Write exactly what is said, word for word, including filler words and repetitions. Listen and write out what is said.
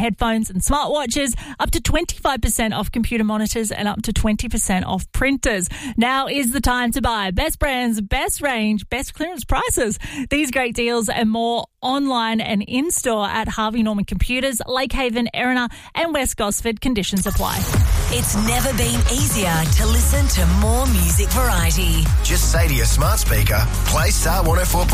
headphones and smartwatches, up to twenty-five percent off computer monitors and up to twenty percent off printers. Now is the time to buy. Best brands, best range, best clearance prices. These great deals and more online and in-store at Harvey Norman Computers, Lakehaven, Erina and West Gosford. Conditions apply. It's never been easier to listen to more music variety. Just say to your smart speaker, play Star one oh four point